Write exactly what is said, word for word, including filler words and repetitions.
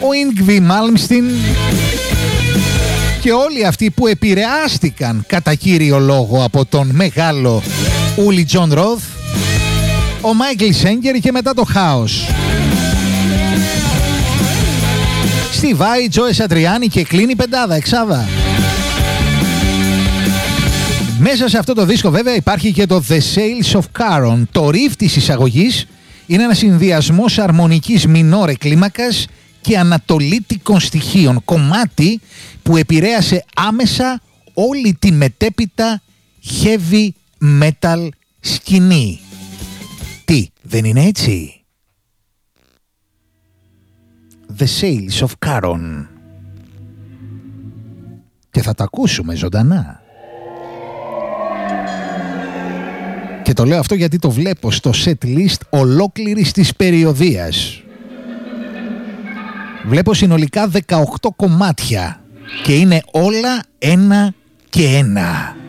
ο Yngwie Malmsteen και όλοι αυτοί που επηρεάστηκαν κατά κύριο λόγο από τον μεγάλο Ούλι Τζον Ροθ, ο Μάικλ Σέγκερ και μετά το χάος. Στη Βάη, Τζόε Σατριάνι και κλείνει πεντάδα, εξάδα. Μέσα σε αυτό το δίσκο βέβαια υπάρχει και το The Sales of Charon. Το riff της εισαγωγής είναι ένας συνδυασμός αρμονικής μινόρε κλίμακας και ανατολίτικων στοιχείων. Κομμάτι που επηρέασε άμεσα όλη τη μετέπειτα heavy metal σκηνή. Τι, δεν είναι έτσι? The Sales of Charon. Και θα τα ακούσουμε ζωντανά. Και το λέω αυτό γιατί το βλέπω στο set list ολόκληρης της περιοδίας. Βλέπω συνολικά δεκαοκτώ κομμάτια και είναι όλα ένα και ένα.